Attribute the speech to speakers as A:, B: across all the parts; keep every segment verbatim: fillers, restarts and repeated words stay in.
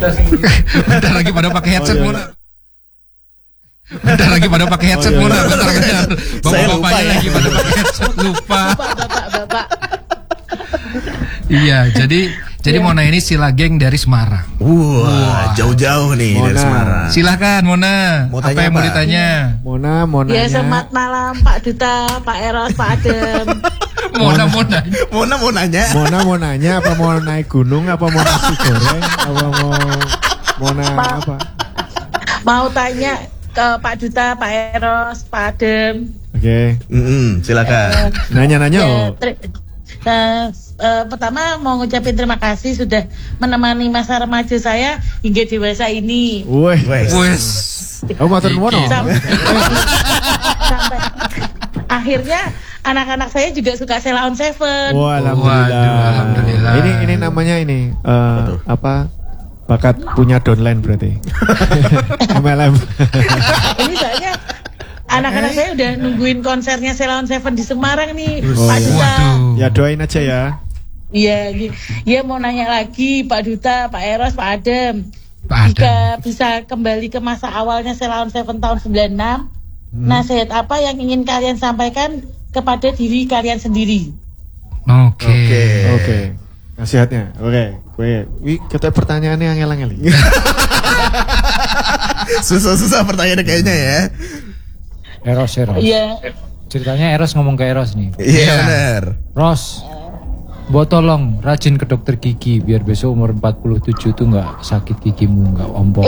A: Bentar lagi pada pakai headset
B: Oh, iya.
A: Mona. Bentar lagi pada pakai headset
B: Oh, iya.
A: Mona. Bentar bentar.
C: Saya lupa
A: Bapak-bapaknya
C: ya.
A: lagi pada pakai headset lupa.
D: Bapak-bapak.
A: Iya, jadi jadi
D: Iya.
A: Mona ini sila geng dari Semarang.
C: Wah, jauh-jauh nih dari
B: Mona.
C: Semarang.
A: Silahkan Mona.
C: Mau
A: apa
C: tanya
A: yang mau
C: apa?
A: ditanya?
B: Mona, Mona.
D: Ya selamat malam Pak Duta, Pak Eros, Pak Adem.
A: Mona Mona.
C: Mona mau nanya.
B: Mona mau nanya apa mau naik gunung apa mau nasi goreng apa mau Mona apa?
D: Mau tanya ke Pak Duta, Pak Eros, Pak Adem.
B: Oke.
C: Mm-mm, silakan.
B: Nanya-nanya
D: Ya,
B: oh.
D: ter- eh, eh, pertama mau ngucapin terima kasih sudah menemani masa remaja saya hingga dewasa ini.
B: Wih.
C: Wes.
A: Wes.
B: Oh, matur nuwun. oh.
D: Sampai, sampai akhirnya anak-anak saya juga suka Sheila on Seven.
B: Wah, alhamdulillah.
A: Waduh, alhamdulillah.
B: Ini ini namanya ini eh,
C: tuh?
B: apa? Bakat punya downline berarti. M L M.
D: Ini soalnya anak-anak saya udah nungguin konsernya Sheila on Seven di Semarang nih,
B: Oh,
D: Pak
B: iya.
D: Duta.
A: Waduh.
B: Ya doain aja ya.
D: Iya, gi- ya mau nanya lagi Pak Duta, Pak Eros, Pak Adem.
A: Pak Adem.
D: Jika bisa kembali ke masa awalnya Sheila on Seven tahun sembilan enam,
B: Hmm.
D: nasihat apa yang ingin kalian sampaikan kepada diri kalian sendiri?
A: Oke.
C: Oke.
B: Oke. Nasihatnya. Oke. Kowe wi kita pertanyaannya angel-angel.
C: Susah-susah pertanyaannya kayaknya ya.
E: Eros, Eros.
D: Iya.
E: Ceritanya Eros ngomong ke Eros nih.
C: Iya
A: Iya.
C: benar.
E: Ros, buat tolong rajin ke dokter gigi biar besok umur empat puluh tujuh tuh nggak sakit gigimu, nggak ompong.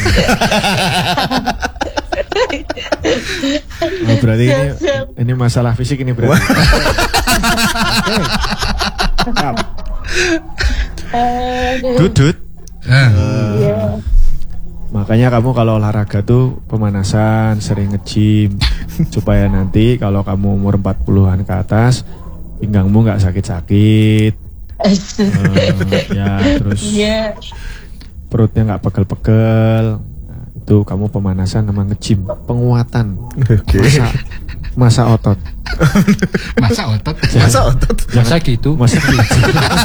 B: Oh, berarti ini
D: Siap, siap.
B: ini masalah fisik ini berarti. Oke. Siap.
D: Eh,
B: Dudut.
A: Eh,
D: iya.
B: Makanya kamu kalau olahraga tuh pemanasan, sering nge-gym supaya nanti kalau kamu umur empat puluhan ke atas pinggangmu nggak sakit-sakit. Eh, ya terus
D: Iya.
B: perutnya nggak pegel-pegel. Nah, itu kamu pemanasan sama nge-gym, penguatan
C: Oke.
B: masa masa otot.
A: masa otot.
C: Masa otot.
E: Masa gitu?
B: Masa gitu.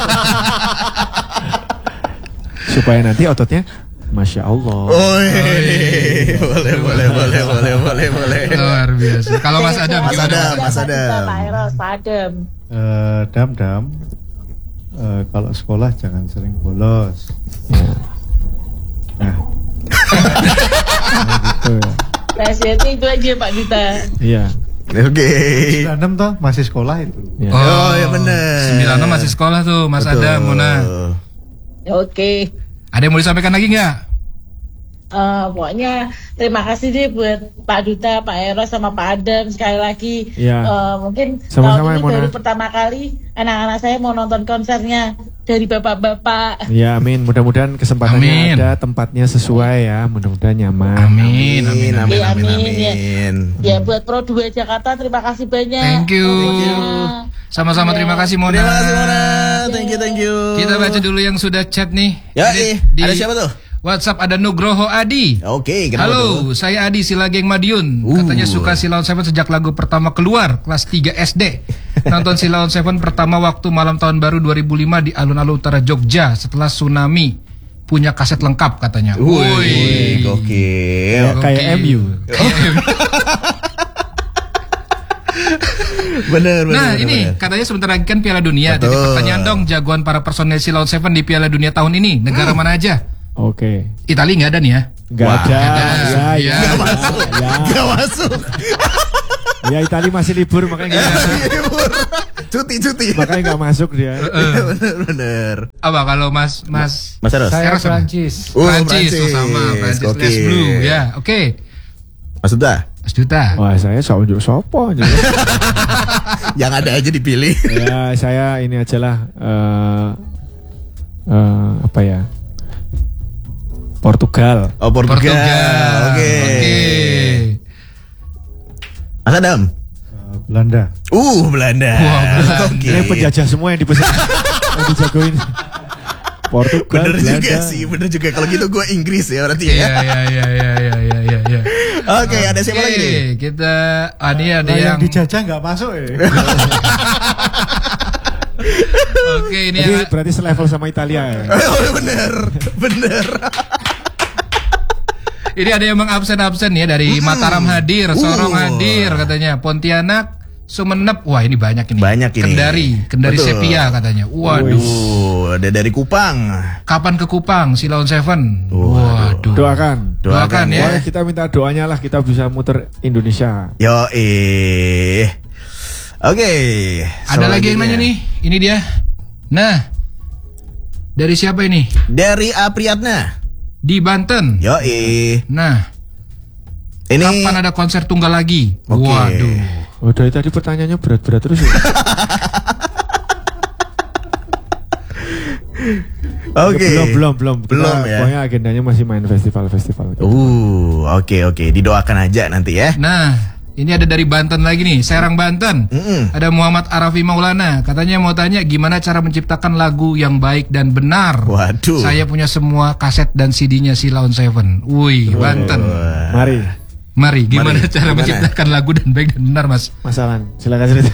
B: Supaya nanti ototnya Masya Allah.
C: Oi. Boleh, boleh, boleh, boleh, boleh, boleh.
A: Luar biasa. Kalau Mas Adam
C: Mas
A: gimana?
C: Adam. Mas
D: Pak Duta,
C: Adam.
D: Pak Eros, Pak Adem.
F: Eh, dam dam Eh, kalau sekolah jangan sering bolos.
B: Ya.
F: Nah,
B: Gitu ya.
D: Nasihatnya itu aja Pak Duta.
B: Iya.
C: Oke.
F: sembilan enam toh masih sekolah itu.
B: Ya.
C: Oh, ya benar.
A: sembilan puluh enam masih sekolah tuh, Mas
C: Betul.
A: Adam, Mona.
D: Oke.
A: Ada yang mau disampaikan lagi nggak?
D: Eh, pokoknya terima kasih deh buat Pak Duta, Pak Eros sama Pak Adem sekali lagi.
B: Iya.
D: Eh, mungkin
B: Sama-sama,
D: tahun ini
B: Mona.
D: baru pertama kali anak-anak saya mau nonton konsernya dari bapak-bapak.
B: Ya amin. Mudah-mudahan kesempatannya
A: Amin.
B: ada, tempatnya sesuai ya. Mudah-mudahan nyaman.
A: Amin, amin,
C: Amin,
A: amin.
C: amin,
D: Iya,
C: amin,
D: amin, ya.
C: amin.
D: Ya buat Pro dua Jakarta terima kasih banyak.
A: Thank you.
D: Tentunya.
A: Sama-sama terima kasih Mona.
C: Terima kasih Mona. Thank you, thank you.
A: Kita baca dulu yang sudah chat nih.
C: Ya,
A: Di-
C: eh,
A: di
C: ada siapa tuh?
A: WhatsApp ada Nugroho Adi.
C: Oke, kenapa
A: Halo,
C: tuh?
A: saya Adi Sila Geng Madiun.
C: Uh.
A: Katanya suka Sheila on Seven sejak lagu pertama keluar kelas tiga S D. Nonton Sheila on Seven pertama waktu malam tahun baru dua ribu lima di alun-alun utara Jogja setelah tsunami. Punya kaset lengkap katanya.
C: Wih, gokil.
B: Kayak M U.
C: Bener, bener.
A: Nah
C: bener,
A: ini
C: bener.
A: katanya sebentar lagi kan Piala Dunia.
C: Betul.
A: Jadi pertanyaan dong, jagoan para personel Sheila on Seven di Piala Dunia tahun ini negara mana aja?
B: Oke.
A: Italia nggak ada nih ya?
B: Gak
C: Wah,
B: ada.
A: nggak ada.
B: Ya,
A: Ya.
B: ya,
A: Nggak
C: masuk.
B: ya.
C: Gak masuk.
B: Ya Itali masih libur makanya nggak
C: Cuti, cuti.
B: makanya nggak masuk dia.
C: Bener, bener.
A: Apa kalau Mas Mas
C: Mas Eros.
E: Saya
A: Eros apa?
E: Prancis.
C: Oh,
A: Prancis, oh,
C: Prancis.
A: sama Prancis
C: Gokil.
A: Les Blue ya. Oke.
C: Mas Duta,
A: Mas Duta.
B: Wah saya sok unjuk sopo aja.
C: yang ada aja dipilih.
B: Ya saya ini aja lah. eh eh, apa ya? Portugal.
C: Oh, Portugal.
A: Portugal.
C: Oke.
A: Oke.
C: Mas Adam.
F: Eh, Belanda.
C: Uh, Belanda.
A: Wah, Belanda.
C: Oke.
B: Ini penjajah semua yang dipesan. Yang dijagoin. Portugal.
C: Bener juga
B: Belanda.
C: sih, bener juga. Kalau gitu gue Inggris ya berarti
A: Iya
C: ya.
A: iya iya iya iya iya iya. iya.
C: Oke, ada siapa
A: Oke,
C: lagi nih?
A: Kita ah, ini ada
F: Nah, yang
A: yang
F: dijajah nggak masuk ya.
A: Oke, ini
B: Jadi
A: ya.
B: berarti selevel sama Italia ya.
C: Oh, bener, bener.
A: Ini ada yang mengabsen-absen ya dari Mataram hadir, Sorong
C: Uh.
A: hadir katanya, Pontianak, Sumenep, wah ini banyak ini.
C: Banyak ini.
A: Kendari, Kendari
C: Betul.
A: Sepia katanya. Waduh.
C: Waduh, ada dari Kupang.
A: Kapan ke Kupang, Silaun Seven? Waduh.
B: Doakan.
A: Doakan ya.
B: Pokoknya kita minta doanya lah kita bisa muter Indonesia.
C: Yo eh. Oke.
A: Ada lagi yang nanya nih, ini dia. Nah, dari siapa ini?
C: Dari Apriyatna.
A: Di Banten.
C: Yo eh.
A: Nah,
C: Ini
A: kapan ada konser tunggal lagi?
C: Oke.
A: Waduh.
B: Oh, dari tadi pertanyaannya berat-berat terus ya.
C: Oke.
B: Belum, belum, belum. Kita
C: Belum ya.
B: Pokoknya agendanya masih main festival-festival.
C: Uh, oke oke, didoakan aja nanti ya.
A: Nah, ini ada dari Banten lagi nih, Serang Banten.
C: Mm-mm.
A: Ada Muhammad Arafi Maulana, katanya mau tanya gimana cara menciptakan lagu yang baik dan benar.
C: Waduh.
A: Saya punya semua kaset dan C D-nya Silaun Seven. Wih, Banten.
B: Mari,
A: Mari, gimana
C: Mari,
A: cara
C: gimana?
A: menciptakan lagu dan baik dan benar, Mas?
B: masalah. Silakan cerita.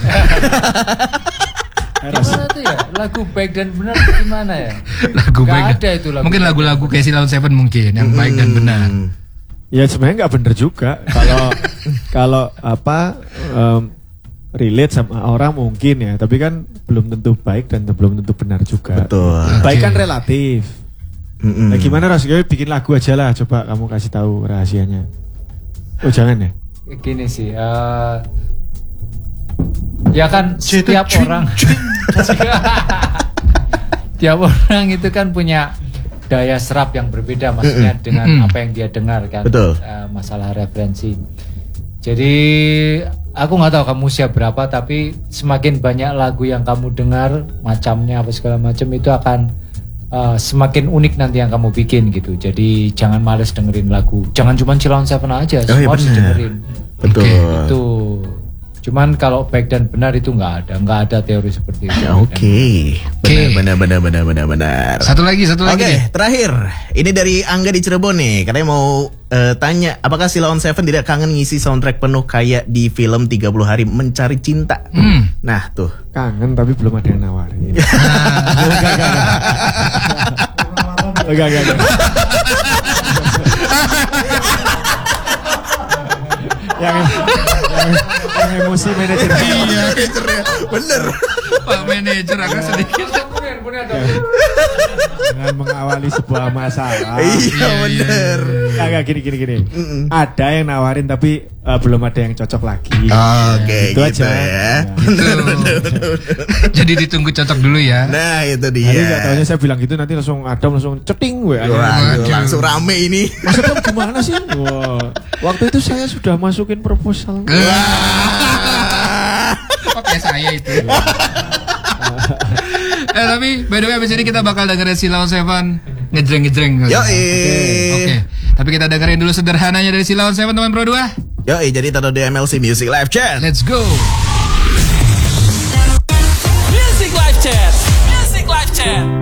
E: Gimana tuh ya? Lagu baik dan benar tuh gimana ya?
A: Lagu
E: Nggak
A: baik. dan-
E: ada itu lagu
A: Mungkin
E: baik
A: lagu-lagu kayak Silaun Seven mungkin yang baik dan benar.
C: Hmm.
B: Ya sebenarnya nggak bener juga. Kalau kalau apa em, relate sama orang mungkin ya, tapi kan belum tentu baik dan belum tentu benar juga.
C: Betul.
B: Baik kan
A: Oke.
B: relatif.
C: Mm-mm.
B: Nah, gimana Ros? Gue bikin lagu aja lah. Coba kamu kasih tahu rahasianya. Oh jangan ya.
E: Gini sih, eh, ya kan setiap orang, setiap orang itu kan punya daya serap yang berbeda, maksudnya dengan
A: Mm-mm.
E: apa yang dia dengar kan.
C: Betul.
E: Eh, masalah referensi. Jadi aku nggak tahu kamu usia berapa, tapi semakin banyak lagu yang kamu dengar, macamnya apa segala macam itu akan eh, semakin unik nanti yang kamu bikin gitu. Jadi jangan males dengerin lagu. Jangan cuma Silaun Seven aja,
C: Oh, iya
E: semua harus
C: benar.
E: dengerin.
C: Betul.
E: Itu. Cuman kalau baik dan benar itu nggak ada, nggak ada teori seperti itu.
C: Oke. Benar benar benar benar benar benar.
A: Satu lagi, satu lagi.
C: Oke,
A: nih.
C: terakhir. Ini dari Angga di Cirebon nih. Katanya mau eh, tanya, apakah Silaun Seven tidak kangen ngisi soundtrack penuh kayak di film tiga puluh hari Mencari Cinta?
A: Hmm.
C: Nah, tuh.
B: Kangen tapi belum ada yang nawarin. Enggak, enggak, enggak. yang, yang, yang emosi manajer.
A: Iya,
C: Bener.
A: Pak manajer agak sedikit.
B: Dengan mengawali sebuah masalah.
C: Iya, bener.
B: Agak gini gini gini. Ada yang nawarin tapi eh, belum ada yang cocok lagi.
C: Oke,
B: Gitu
C: gitu,
B: aja.
C: ya.
A: Betul. Jadi ditunggu cocok dulu ya.
C: Nah, itu
B: Jadi
C: dia.
B: nggak tahunya saya bilang gitu nanti langsung ada langsung ceting gue.
C: Waduh, langsung rame ini.
B: Maksudnya gimana sih? Wah, waktu itu saya sudah masukin proposal.
A: Oke, saya itu. eh tapi by the way abis ini kita bakal dengerin Silaun Seven ngejreng-ngejreng.
C: Yoi.
A: Oke. Tapi kita dengerin dulu sederhananya dari Silaun Seven teman Pro dua.
C: Yoi, jadi taruh di M L C Music Live Chat.
A: Let's go.
G: Music Live Chat. Music Live Chat.